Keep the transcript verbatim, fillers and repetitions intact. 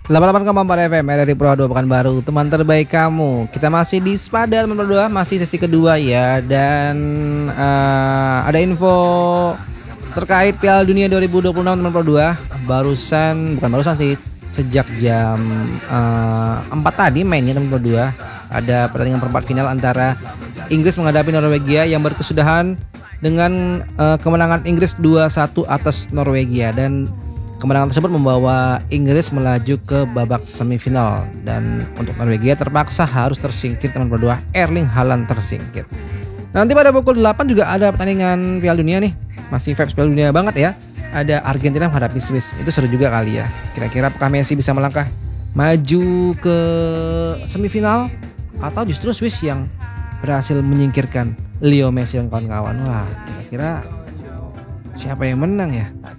delapan puluh delapan koma empat F M R R I Pro dua Pekanbaru, teman terbaik kamu. Kita masih di Spada teman berdua, masih sesi kedua ya. Dan uh, ada info terkait Piala Dunia dua ribu dua puluh enam teman berdua. Barusan, bukan barusan sih, sejak jam uh, empat tadi mainnya teman berdua. Ada pertandingan perempat final antara Inggris menghadapi Norwegia yang berkesudahan dengan uh, kemenangan Inggris dua satu atas Norwegia. Dan kemenangan tersebut membawa Inggris melaju ke babak semifinal. Dan untuk Norwegia terpaksa harus tersingkir teman berdua, Erling Haaland tersingkir. Nanti pada pukul delapan juga ada pertandingan Piala Dunia nih. Masih vibes Piala Dunia banget ya. Ada Argentina menghadapi Swiss. Itu seru juga kali ya. Kira-kira apakah Messi bisa melangkah maju ke semifinal, atau justru Swiss yang berhasil menyingkirkan Leo Messi dan kawan-kawan? Wah, kira-kira siapa yang menang ya?